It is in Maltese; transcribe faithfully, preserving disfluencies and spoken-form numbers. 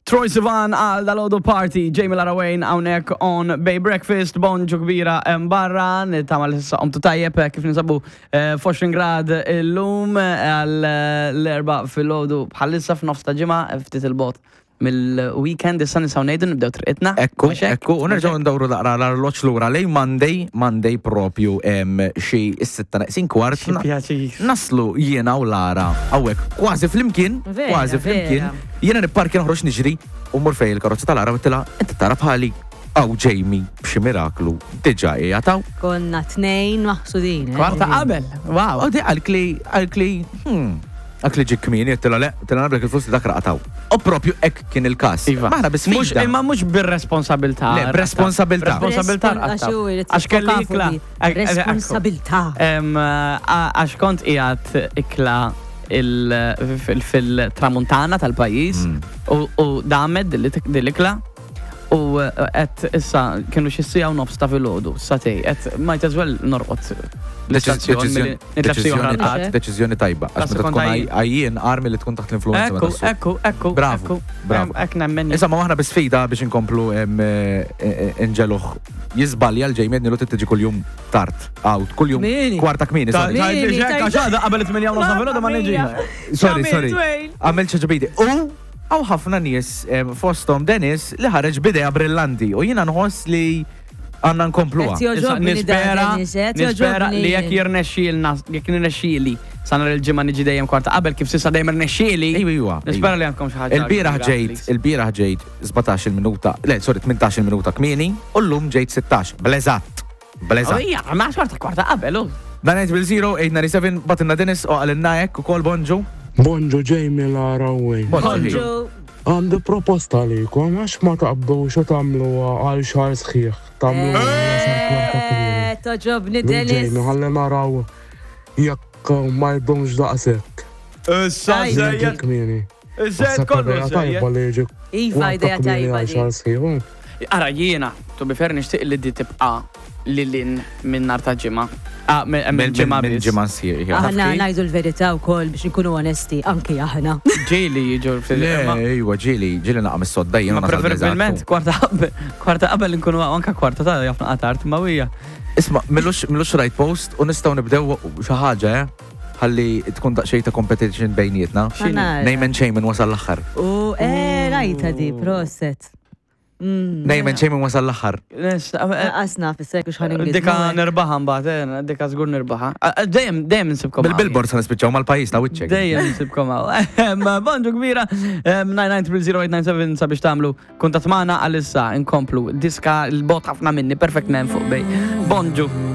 Troye Sivan għal dal-Odo Party, Jamie Lara Wayne għawnek on Bay Breakfast, bonġu kbira barra, nittamal s-saqomtu tajjeb kif nisabu f'għoxrin grad il-lum għal-l-erba fil-Odo bħalissa f'nofs ta' ġimgħa ftit il-bot mill-weekend issa nisaw ngħidu nibdew triqitna. Ekku, ekku, u nerġgħu ndawru daqra l-arloġġ lura lej Monday, Monday propju hemm xi s-sitta naqsin kwart. Naslu jiena u Lara hawnhekk kważi flimkien, kważi flimkien. Jiena nipparkja noħroġ niġri u mmur fejn il-karozza tal-Lara u tilha inti tara bħali aw Jamie b'xi miraklu diġà qiegħed taw. Konna tnejn maħsudin. Kwarta qabel, wow. U di għalkli, għalkli, għalkli ġik kmini, tila le, tila nabrek il-flus li dak raqataw. U propju ek kien il-kas. Maħna bisfida. Imma mux bir-responsabilta. Le, b'responsabilta. Responsabilta. Għax kelli ikla. Responsabilta. Għax kont qiegħed ikla fil-tramuntana tal-pajis u damed dil-ikla u għet issa kienu xissija u nofs ta' fil-ħodu, satej, għet might as well norqot Deċizjoni tajba, għax meta tkun għajjien armi li tkun taħt l-influenza. Ekku, ekku, ekku. Bravo, bravo. Ek nemmen. Issa ma maħna bisfida biex inkomplu nġeluħ jizbalja l-ġejmed nilu t-tġi kull-jum tart, out, kull-jum kwarta kmini. Għaxħada, għabelet minn jawna fil-ħodu ma neġi. Sorry, sorry. Għamil ċaġbidi. U għaw ħafna nies fostom Dennis li ħareġ bidea brillanti u jina nħoss li għanna nkompluwa. Nispera, nispera li jek jirnexxilna, jek nirnexxili sanar il-ġimma niġi dejjem kwarta qabel kif sissa dejjem irnexxili. Ejwa, nispera li għandkom xi ħaġa. Il-bieraħ ġejt, il-bieraħ ġejt sbatax minuta, le, sorry, tmintax minuta kmieni u llum ġejt sittax, bleżatt. Bleżatt. Ejja, ma xorta kwarta qabel. Dan eight bil-zero eight nine seven batinna Dennis u għalinna jekk ukoll bonġu. Bonġu Jamie Lara Wayne. Bonġu. Għandi proposta likom, għax ma taqbdu xo tamlu għal xar sħiħ. Tamlu għal toġobni Dennis. Jamie, għalli naraw jekk ma jibdomx daqsek. Issa, zejjed. Zejjed kollu zejjed. Iva, ideja tajba di. Ara, jiena, tu bifer nishtiq li di tibqa lilin minn nar ta' ġimma. Ah, minn ġimma minn ġimma nsir. Aħna najdu l-verità u koll biex nkunu onesti, anki aħna. Ġili jiġu fil-ġimma. Ejwa, ġili, ġili naqam s-sodda jena. Preferibilment, kwarta qabel nkunu anka kwarta ta' jafna għatart, ma wija. Isma, millux right post u nistaw nibdew xaħġa, ħalli tkun daqxej ta' competition bejnietna. Nejmen ċejmen wasal l-axħar. U, eh, rajta di, proset. Nejmen ċejmen wasal l-axħar. Asna, fissek, ux ħan Dika nirbaħa mbaħt, dika zgur nirbaħa. Dejjem, dejjem nsibkom. Bil-billboard sa nispiċċaw mal-pajis na wiċċek. Dejjem nsibkom għaw. Bonġu kbira, nine nine triple zero eight nine seven sabiex tamlu kuntat maħna għal-issa, inkomplu. Diska, il-bot ħafna minni, perfect nem fuq bej. Bonġu.